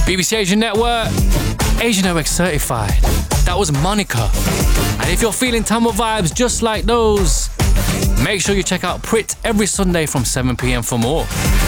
BBC Asian Network, Asian OX certified. That was Monica. And if you're feeling Tamil vibes just like those, make sure you check out Prit every Sunday from 7 p.m. for more.